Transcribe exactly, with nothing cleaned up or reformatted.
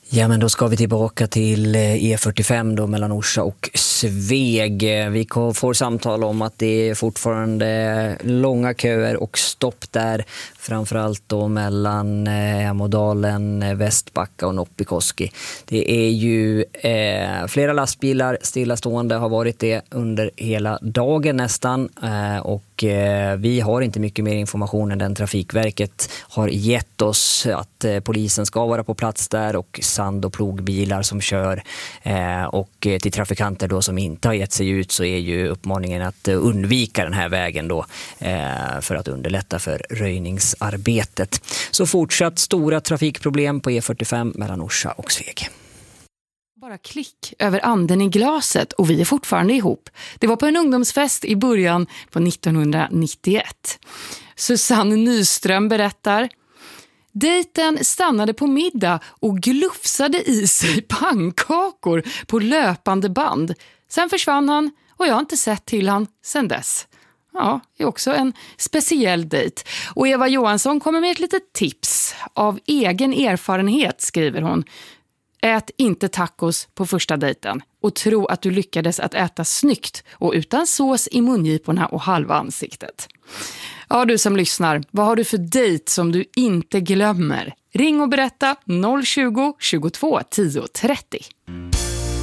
Ja, men då ska vi tillbaka till E fyrtiofem då mellan Orsa och Sveg. Vi får samtal om att det är fortfarande långa köer och stopp där, framförallt då mellan Ämodalen, Västbacka och Noppikoski. Det är ju eh, flera lastbilar stillastående, har varit det under hela dagen nästan, eh, och eh, vi har inte mycket mer information än den Trafikverket har gett oss, att eh, polisen ska vara på plats där och sand- och plogbilar som kör, eh, och till trafikanter då som inte har gett sig ut så är ju uppmaningen att undvika den här vägen då, eh, för att underlätta för röjningsarbetet. Så fortsatt stora trafikproblem på E fyrtiofem mellan Orsa och Sveg. Bara klick över anden i glaset och vi är fortfarande ihop. Det var på en ungdomsfest i början på nittonhundranittioett. Susanne Nyström berättar: dejten stannade på middag och glufsade i sig pannkakor på löpande band. Sen försvann han och jag har inte sett till han sedan dess. Ja, det är också en speciell dejt. Och Eva Johansson kommer med ett litet tips. Av egen erfarenhet, skriver hon: ät inte tacos på första dejten och tro att du lyckades att äta snyggt och utan sås i mungiporna och halva ansiktet. Ja, du som lyssnar, vad har du för dejt som du inte glömmer? Ring och berätta noll tjugo, tjugotvå, tio trettio.